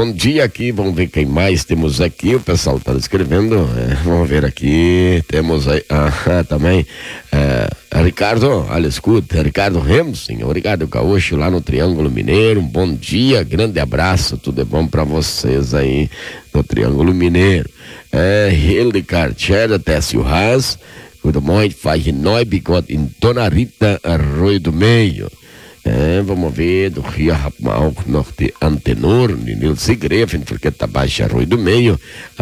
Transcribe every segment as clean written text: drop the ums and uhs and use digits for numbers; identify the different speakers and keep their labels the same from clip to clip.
Speaker 1: bom dia aqui, vamos ver quem mais temos aqui, o pessoal está escrevendo, vamos ver aqui, temos aí, também, Ricardo, olha, escuta, Ricardo Remsen, o Ricardo Gaúcho lá no Triângulo Mineiro, um bom dia, grande abraço, tudo é bom para vocês aí no Triângulo Mineiro. Hildegard Scherer, Técio Haas, tudo bom, faz nós bigode em Dona Rita, Arroio do Meio. Vamos ver, do Rio Rapmal, Norte Antenor, Nil Sigrefen, porque tá baixo Arroio do Meio,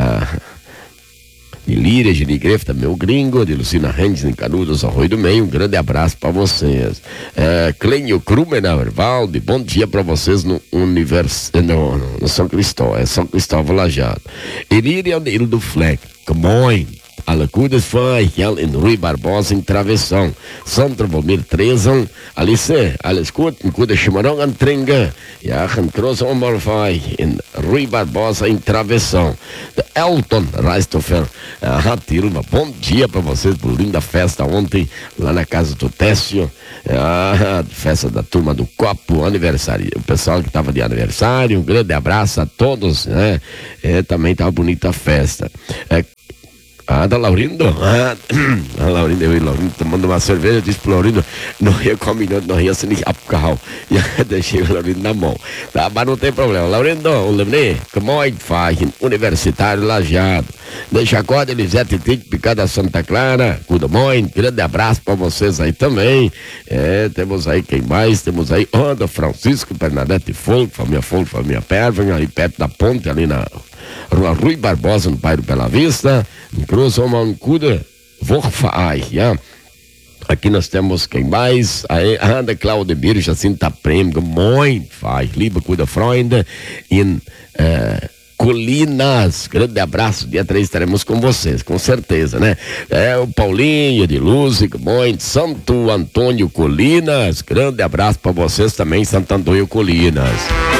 Speaker 1: de Líria, Ginigref, também o Gringo, de Lucina Rendes, em Canudos, Arroio do Meio, um grande abraço para vocês. Clênio Krumener, Valde, bom dia para vocês no no São Cristóvão, São Cristóvão Lajado. Ilíria do Fleck, Camoin, Alacudas foi em Rui Barbosa em Travessão, Santo Valmir Trezão, Alice, Escuta, Cuda Chimarão Antrenga, e a Rancrosa Omorfai em Rui Barbosa em Travessão. Elton Reistofer, Ratilma, bom dia para vocês, por linda festa ontem lá na casa do Técio, festa da turma do Copo, aniversário, o pessoal que estava de aniversário, um grande abraço a todos, né? Também estava bonita a festa. Da Laurindo, a Laurindo, eu e Laurindo tomando uma cerveja, eu disse pro Laurindo, não ia combinando, não ia se ligar pro carro, e eu deixei o Laurindo na mão, tá? Mas não tem problema. Laurindo, o Lemné, como é que faz? Universitário Lajado, deixa a corda, Elisete Tite, Picada Santa Clara, tudo bom? Grande abraço pra vocês aí também. Temos aí quem mais? Temos aí, Onda Francisco, Bernadette Folco, família Pervan, ali perto da ponte, ali na Rua Rui Barbosa, no bairro Bela Vista, em Cruz, Romancuda, Vorfaai, Aqui nós temos quem mais? Anda Claudemir, Jacinta Prêmio, muito faz, Liba Cuida Freunde, em Colinas, grande abraço, dia 3 estaremos com vocês, com certeza, né? O Paulinho de Luz, muito, Santo Antônio Colinas, grande abraço para vocês também, Santo Antônio Colinas.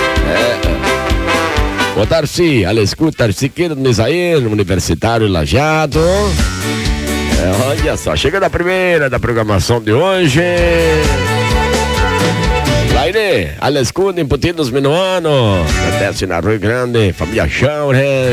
Speaker 1: O Darcy, escuta, Darcy Queiro do Misael, Universitário Lajado. Olha só, chega da primeira da programação de hoje. Laine, escuta, Imputidos Minuano, acontece na Rio Grande, família Chaure.